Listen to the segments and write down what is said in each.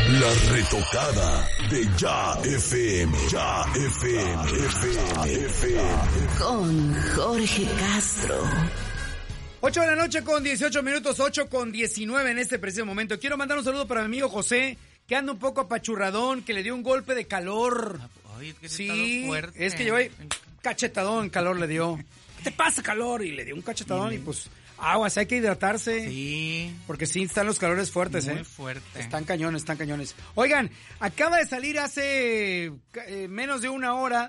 La retocada de Ya FM. Ya FM. Con Jorge Castro. 8 de la noche con 18 minutos, 8 con 19 en este preciso momento. Quiero mandar un saludo para mi amigo José, que anda un poco apachurradón, que le dio un golpe de calor. Ay, es que Sí, fuerte. es que lleva cachetadón, calor le dio. ¿Qué te pasa, calor? Y le dio un cachetadón y pues aguas, hay que hidratarse. Sí. Porque sí, están los calores fuertes, Muy fuerte. Están cañones, están cañones. Oigan, acaba de salir hace menos de una hora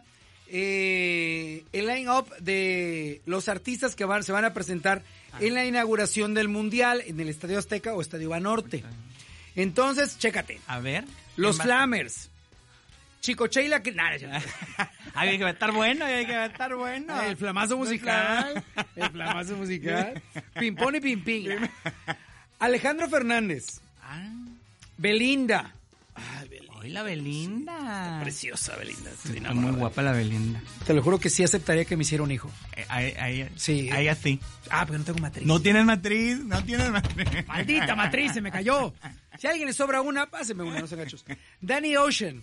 el line-up de los artistas que se van a presentar en la inauguración del Mundial en el Estadio Azteca o Estadio Banorte. Entonces, chécate. A ver. Los Flamers. Chico Sheila, que... Nah, Hay que va a estar bueno, hay que va a estar bueno. el flamazo musical. El flamazo musical. Pimpón y Pimpín. Alejandro Fernández. Belinda. Hoy la Belinda. Preciosa Belinda. Está muy guapa la Belinda. Te lo juro que sí aceptaría que me hiciera un hijo. Sí. Ahí así. Pero no tengo matriz. No tienes matriz. Maldita matriz, se me cayó. Si a alguien le sobra una, páseme una, no sean gachos. Danny Ocean.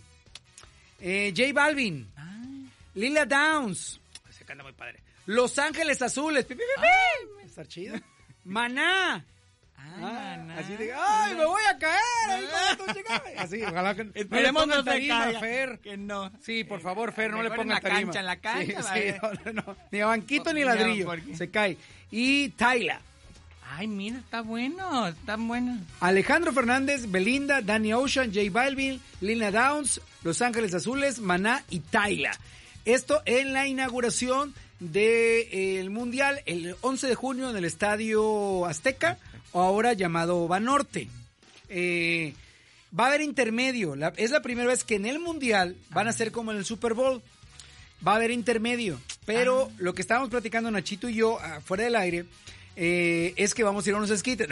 J Balvin. Lila Downs. Se canta muy padre. Los Ángeles Azules. Está chido. Maná. Maná. Así de, ¡ay, me voy a caer! Así, ojalá que Esperemos no se tarima, caiga. Fer. Que no. Sí, por favor, Fer, no le Mejor pongan tarima. En la cancha. Sí, no. Ni a banquito ni ladrillo. Se cae. Y Tyla. Ay, mira, está bueno. Alejandro Fernández, Belinda, Danny Ocean, J Balvin, Lila Downs, Los Ángeles Azules, Maná y Tyla. Esto en la inauguración del Mundial el 11 de junio en el Estadio Azteca, o ahora llamado Banorte. Va a haber intermedio. Es la primera vez que en el Mundial van a ser como en el Super Bowl. Va a haber intermedio. Pero lo que estábamos platicando Nachito y yo, fuera del aire, es que vamos a ir a unos esquites.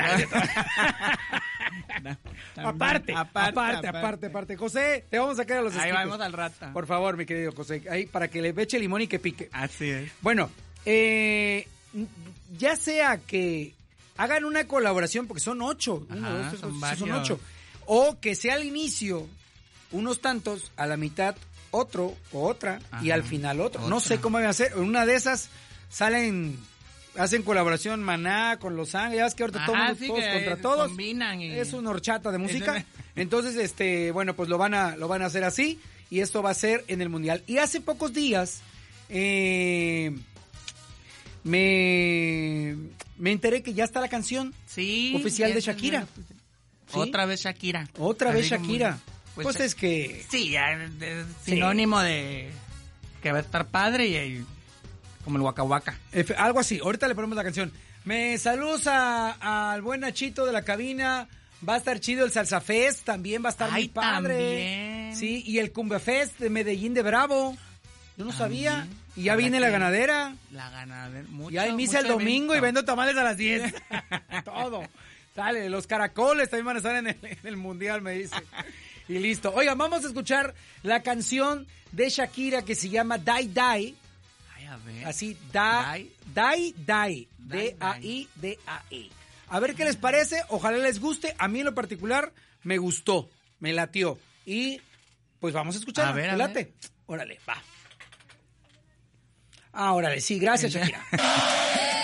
Aparte. José, te vamos a sacar a los esquites. Ahí vamos al rato. Por favor, mi querido José, ahí para que le eche limón y que pique. Así es. Bueno, ya sea que hagan una colaboración, porque son 8. Son 8. O que sea al inicio unos tantos, a la mitad otro o otra, y al final otro. No sé cómo van a hacer. En una de esas hacen colaboración Maná con Los Ángeles, ya ves que ahorita todos contra todos. Combinan y... Es una horchata de música. Entonces, bueno, pues lo van a hacer así, y esto va a ser en el Mundial. Y hace pocos días me enteré que ya está la canción oficial de Shakira. Otra vez Shakira. Pues es que... Sí, es sinónimo de que va a estar padre y como el Waka Waka. Algo así, ahorita le ponemos la canción. Me saludos al buen Nachito de la cabina. Va a estar chido el Salsa Fest, también va a estar muy padre. También. Sí, y el Cumbia Fest de Medellín de Bravo. Yo no sabía. Y ya viene la ganadera. Mucho, y hay misa el domingo evento. y vendo tamales a las 10. Todo. Sale, los caracoles también van a estar en el Mundial, me dice. Y listo. Oigan, vamos a escuchar la canción de Shakira que se llama Die Die. A ver. Así, Die. D-A-I-D-A-I. A ver qué les parece, ojalá les guste. A mí en lo particular me gustó, me latió. Y pues vamos a escuchar. A ver, late. Órale, va. Órale, sí, gracias Shakira.